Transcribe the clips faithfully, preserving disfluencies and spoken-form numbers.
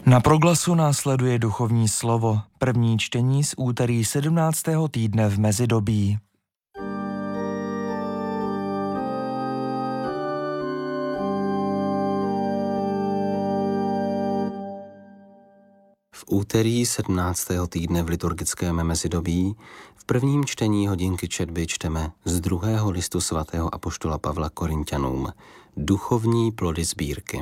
Na Proglasu následuje duchovní slovo, první čtení z úterý sedmnáctého týdne v mezidobí. V úterý sedmnáctého týdne v liturgickém mezidobí v prvním čtení hodinky četby čteme z druhého listu svatého apoštola Pavla Korinťanům duchovní plody sbírky.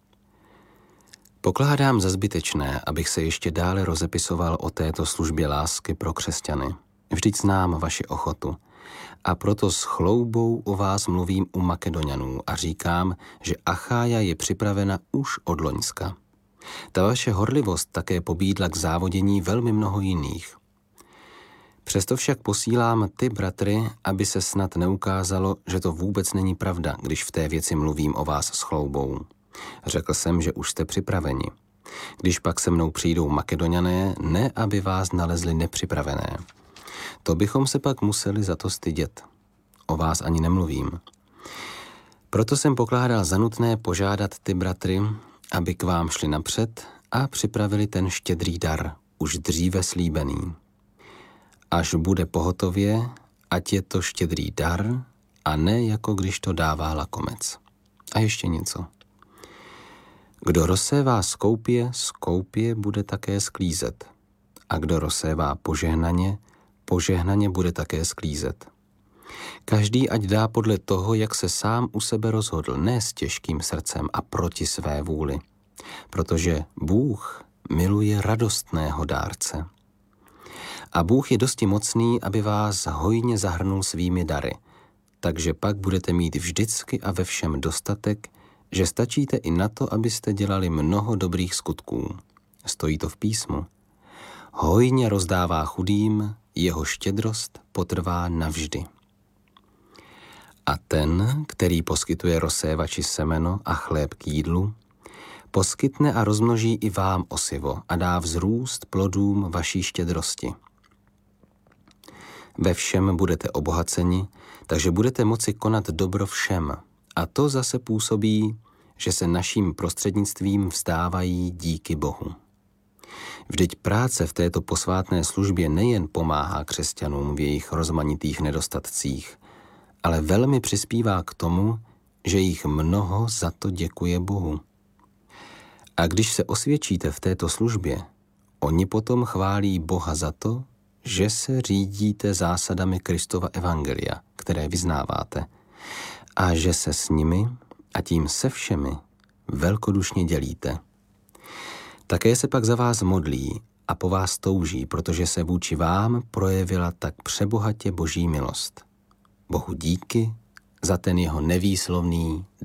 Pokládám za zbytečné, abych se ještě dále rozepisoval o této službě lásky pro křesťany. Vždyť znám vaši ochotu. A proto s chloubou o vás mluvím u Makedonianů a říkám, že Achája je připravena už od loňska. Ta vaše horlivost také pobídla k závodění velmi mnoho jiných. Přesto však posílám ty bratry, aby se snad neukázalo, že to vůbec není pravda, když v té věci mluvím o vás s chloubou. Řekl jsem, že už jste připraveni. Když pak se mnou přijdou Makedoniané, ne aby vás nalezli nepřipravené. To bychom se pak museli za to stydět. O vás ani nemluvím. Proto jsem pokládal za nutné požádat ty bratry, aby k vám šli napřed a připravili ten štědrý dar, už dříve slíbený. Až bude pohotově, ať je to štědrý dar a ne jako když to dává lakomec. A ještě něco. Kdo rozsévá skoupě, skoupě bude také sklízet. A kdo rozsévá požehnaně, požehnaně bude také sklízet. Každý ať dá podle toho, jak se sám u sebe rozhodl, ne s těžkým srdcem a proti své vůli. Protože Bůh miluje radostného dárce. A Bůh je dosti mocný, aby vás hojně zahrnul svými dary. Takže pak budete mít vždycky a ve všem dostatek, že stačíte i na to, abyste dělali mnoho dobrých skutků. Stojí to v písmu. Hojně rozdává chudým, jeho štědrost potrvá navždy. A ten, který poskytuje rozsévači semeno a chléb k jídlu, poskytne a rozmnoží i vám osivo a dá vzrůst plodům vaší štědrosti. Ve všem budete obohaceni, takže budete moci konat dobro všem. A to zase působí, že se naším prostřednictvím vzdávají díky Bohu. Vždyť práce v této posvátné službě nejen pomáhá křesťanům v jejich rozmanitých nedostatcích, ale velmi přispívá k tomu, že jich mnoho za to děkuje Bohu. A když se osvědčíte v této službě, oni potom chválí Boha za to, že se řídíte zásadami Kristova evangelia, které vyznáváte, a že se s nimi a tím se všemi velkodušně dělíte. Také se pak za vás modlí a po vás touží, protože se vůči vám projevila tak přebohatě Boží milost. Bohu díky za ten jeho nevýslovný